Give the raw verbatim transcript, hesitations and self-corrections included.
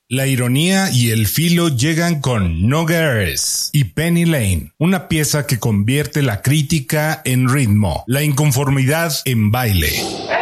La ironía y el filo llegan con No Girls y Penny Lane, una pieza que convierte la crítica en ritmo, la inconformidad en baile.